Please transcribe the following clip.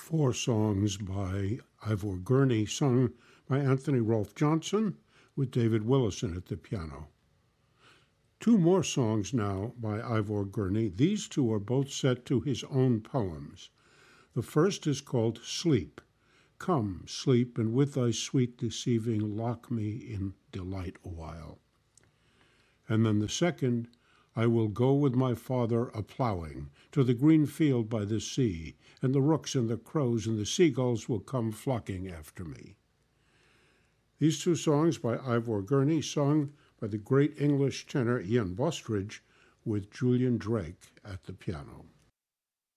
Four songs by Ivor Gurney, sung by Anthony Rolfe Johnson, with David Willison at the piano. Two more songs now by Ivor Gurney. These two are both set to his own poems. The first is called Sleep. Come, sleep, and with thy sweet deceiving lock me in delight awhile. And then the second, I will go with my father a-ploughing to the green field by the sea, and the rooks and the crows and the seagulls will come flocking after me. These two songs by Ivor Gurney, sung by the great English tenor Ian Bostridge, with Julian Drake at the piano.